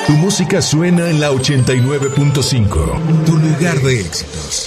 Tu música suena en la 89.5. Tu lugar de éxitos.